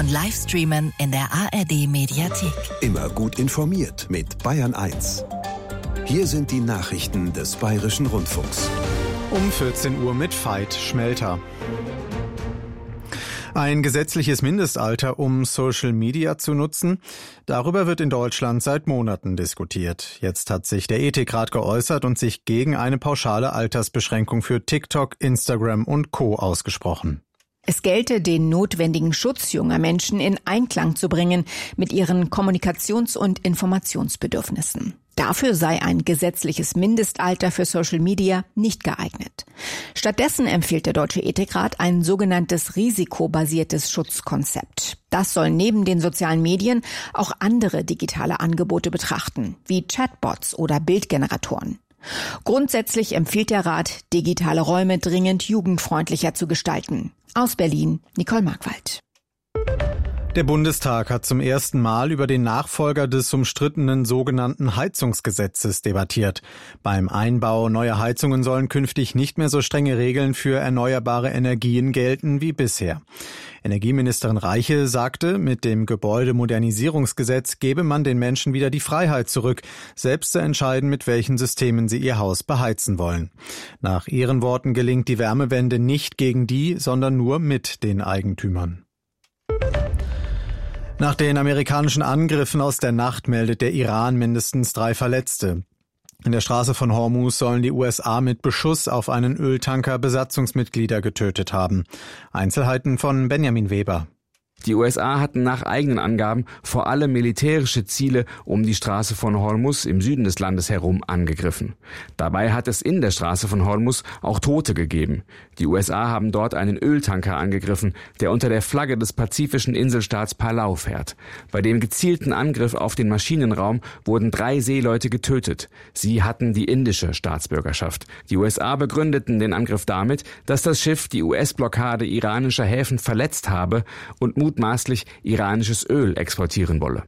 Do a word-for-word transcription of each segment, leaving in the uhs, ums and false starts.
und Livestreamen in der A R D Mediathek. Immer gut informiert mit Bayern eins. Hier sind die Nachrichten des Bayerischen Rundfunks. Um vierzehn Uhr mit Veit Schmelter. Ein gesetzliches Mindestalter, um Social Media zu nutzen, darüber wird in Deutschland seit Monaten diskutiert. Jetzt hat sich der Ethikrat geäußert und sich gegen eine pauschale Altersbeschränkung für TikTok, Instagram und Co. ausgesprochen. Es gelte, den notwendigen Schutz junger Menschen in Einklang zu bringen mit ihren Kommunikations- und Informationsbedürfnissen. Dafür sei ein gesetzliches Mindestalter für Social Media nicht geeignet. Stattdessen empfiehlt der Deutsche Ethikrat ein sogenanntes risikobasiertes Schutzkonzept. Das soll neben den sozialen Medien auch andere digitale Angebote betrachten, wie Chatbots oder Bildgeneratoren. Grundsätzlich empfiehlt der Rat, digitale Räume dringend jugendfreundlicher zu gestalten. Aus Berlin, Nicole Markwald. Der Bundestag hat zum ersten Mal über den Nachfolger des umstrittenen sogenannten Heizungsgesetzes debattiert. Beim Einbau neuer Heizungen sollen künftig nicht mehr so strenge Regeln für erneuerbare Energien gelten wie bisher. Energieministerin Reiche sagte, mit dem Gebäudemodernisierungsgesetz gebe man den Menschen wieder die Freiheit zurück, selbst zu entscheiden, mit welchen Systemen sie ihr Haus beheizen wollen. Nach ihren Worten gelingt die Wärmewende nicht gegen die, sondern nur mit den Eigentümern. Nach den amerikanischen Angriffen aus der Nacht meldet der Iran mindestens drei Verletzte. In der Straße von Hormuz sollen die U S A mit Beschuss auf einen Öltanker Besatzungsmitglieder getötet haben. Einzelheiten von Benjamin Weber. Die U S A hatten nach eigenen Angaben vor allem militärische Ziele um die Straße von Hormuz im Süden des Landes herum angegriffen. Dabei hat es in der Straße von Hormuz auch Tote gegeben. Die U S A haben dort einen Öltanker angegriffen, der unter der Flagge des pazifischen Inselstaats Palau fährt. Bei dem gezielten Angriff auf den Maschinenraum wurden drei Seeleute getötet. Sie hatten die indische Staatsbürgerschaft. Die U S A begründeten den Angriff damit, dass das Schiff die U S-Blockade iranischer Häfen verletzt habe und mutmaßlich iranisches Öl exportieren wolle.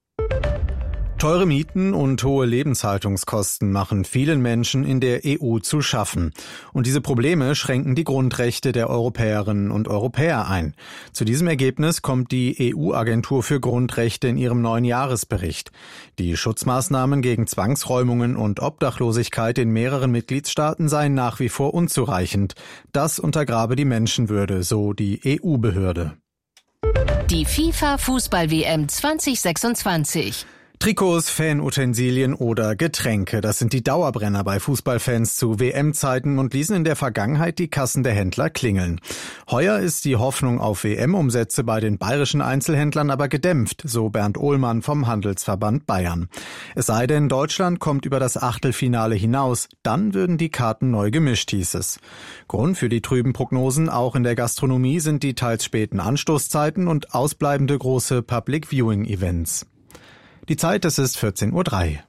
Teure Mieten und hohe Lebenshaltungskosten machen vielen Menschen in der E U zu schaffen. Und diese Probleme schränken die Grundrechte der Europäerinnen und Europäer ein. Zu diesem Ergebnis kommt die E U-Agentur für Grundrechte in ihrem neuen Jahresbericht. Die Schutzmaßnahmen gegen Zwangsräumungen und Obdachlosigkeit in mehreren Mitgliedstaaten seien nach wie vor unzureichend. Das untergrabe die Menschenwürde, so die E U-Behörde. Die FIFA-Fußball-W M zwanzig sechsundzwanzig. Trikots, Fanutensilien oder Getränke, das sind die Dauerbrenner bei Fußballfans zu W M-Zeiten und ließen in der Vergangenheit die Kassen der Händler klingeln. Heuer ist die Hoffnung auf W M-Umsätze bei den bayerischen Einzelhändlern aber gedämpft, so Bernd Ohlmann vom Handelsverband Bayern. Es sei denn, Deutschland kommt über das Achtelfinale hinaus, dann würden die Karten neu gemischt, hieß es. Grund für die trüben Prognosen auch in der Gastronomie sind die teils späten Anstoßzeiten und ausbleibende große Public-Viewing-Events. Die Zeit, es ist vierzehn Uhr drei.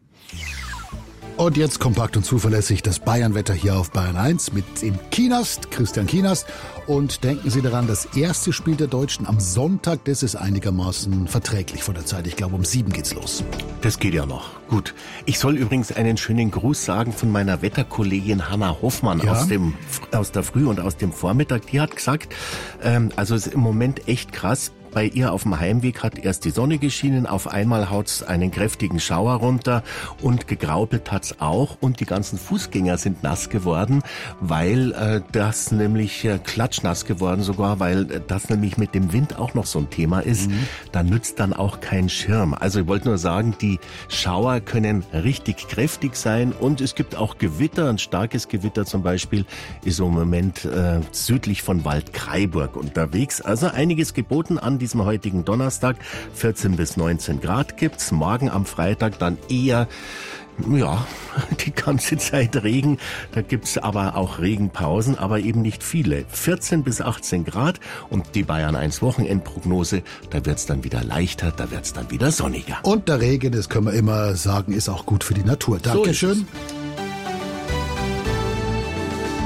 Und jetzt kompakt und zuverlässig das Bayernwetter hier auf Bayern eins mit dem Kienast, Christian Kienast. Und denken Sie daran, das erste Spiel der Deutschen am Sonntag, das ist einigermaßen verträglich von der Zeit. Ich glaube, um sieben geht's los. Das geht ja noch. Gut. Ich soll übrigens einen schönen Gruß sagen von meiner Wetterkollegin Hanna Hoffmann ja? aus dem aus der Früh und aus dem Vormittag. Die hat gesagt, ähm, also es ist im Moment echt krass. Bei ihr auf dem Heimweg hat erst die Sonne geschienen, auf einmal haut's einen kräftigen Schauer runter und gegraupelt hat's auch und die ganzen Fußgänger sind nass geworden, weil äh, das nämlich äh, klatschnass geworden sogar, weil äh, das nämlich mit dem Wind auch noch so ein Thema ist. Mhm. Da nützt dann auch kein Schirm. Also ich wollte nur sagen, die Schauer können richtig kräftig sein und es gibt auch Gewitter. Ein starkes Gewitter zum Beispiel ist im Moment äh, südlich von Waldkraiburg unterwegs. Also einiges geboten an diesem heutigen Donnerstag. vierzehn bis neunzehn Grad gibt's. Morgen am Freitag dann eher, ja, die ganze Zeit Regen. Da gibt's aber auch Regenpausen, aber eben nicht viele. vierzehn bis achtzehn Grad und die Bayern eins Wochenendprognose, da wird's dann wieder leichter, da wird's dann wieder sonniger. Und der Regen, das können wir immer sagen, ist auch gut für die Natur. Dankeschön. So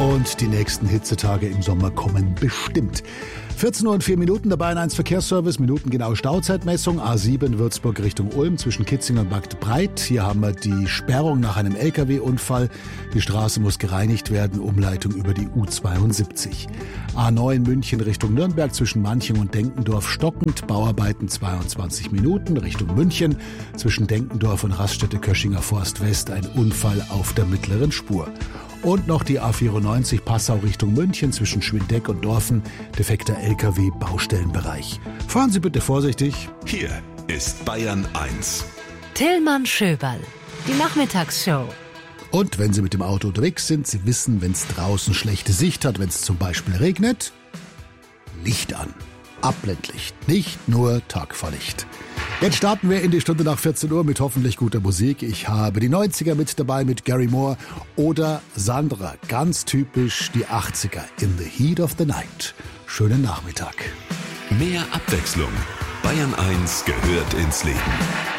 Und die nächsten Hitzetage im Sommer kommen bestimmt. vierzehn Uhr und vier Minuten, der Bayern eins Verkehrsservice, minutengenaue Stauzeitmessung, A sieben Würzburg Richtung Ulm zwischen Kitzing und Marktbreit. Hier haben wir die Sperrung nach einem L K W-Unfall. Die Straße muss gereinigt werden, Umleitung über die U zweiundsiebzig. A neun München Richtung Nürnberg zwischen Manching und Denkendorf stockend, Bauarbeiten zweiundzwanzig Minuten Richtung München. Zwischen Denkendorf und Raststätte-Köschinger Forst West ein Unfall auf der mittleren Spur. Und noch die A vierundneunzig Passau Richtung München zwischen Schwindeck und Dorfen, defekter L K W-Baustellenbereich. Fahren Sie bitte vorsichtig. Hier ist Bayern eins. Tillmann Schöberl, die Nachmittagsshow. Und wenn Sie mit dem Auto unterwegs sind, Sie wissen, wenn es draußen schlechte Sicht hat, wenn es zum Beispiel regnet, Licht an. Abblendlicht, nicht nur Tagfahrlicht. Jetzt starten wir in die Stunde nach vierzehn Uhr mit hoffentlich guter Musik. Ich habe die neunziger mit dabei mit Gary Moore oder Sandra, ganz typisch die achtziger, In the Heat of the Night. Schönen Nachmittag. Mehr Abwechslung. Bayern eins gehört ins Leben.